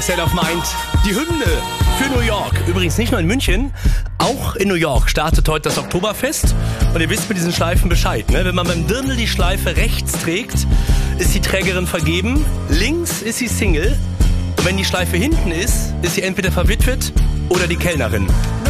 State of Mind, die Hymne für New York. Übrigens nicht nur in München, auch in New York startet heute das Oktoberfest. Und ihr wisst mit diesen Schleifen Bescheid, ne? Wenn man beim Dirndl die Schleife rechts trägt, ist die Trägerin vergeben, links ist sie Single. Und wenn die Schleife hinten ist, ist sie entweder verwitwet oder die Kellnerin.